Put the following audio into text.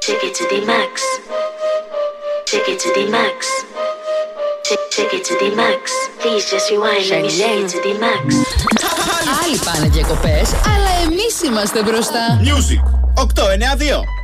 Take it to the max. Take it to the max. Take it to the max. Please just rewind. Let me take it to the max. Άλλοι πάνε διακοπές, αλλά εμείς είμαστε μπροστά. Music 892.